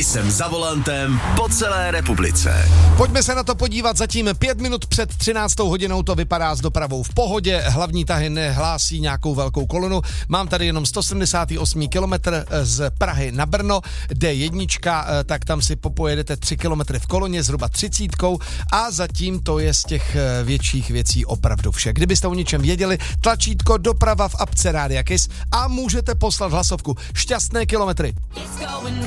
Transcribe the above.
Jsem za volantem po celé republice. Pojďme se na to podívat, zatím 5 minut před 13. hodinou to vypadá s dopravou v pohodě, hlavní tahy nehlásí nějakou velkou kolonu, mám tady jenom 178 kilometr z Prahy na Brno, D1, tak tam si popojedete 3 kilometry v koloně, zhruba 30 a zatím to je z těch větších věcí opravdu vše. Kdybyste o něčem věděli, tlačítko doprava v apce Rádia Kiss a můžete poslat hlasovku. Šťastné kilometry.